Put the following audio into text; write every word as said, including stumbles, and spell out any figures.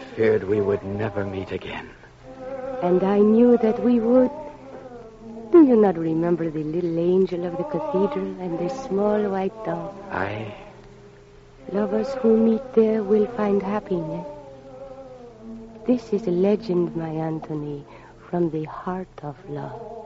feared we would never meet again. And I knew that we would. Do you not remember the little angel of the cathedral and the small white dove? I... Lovers who meet there will find happiness. This is a legend, my Anthony, from the heart of love.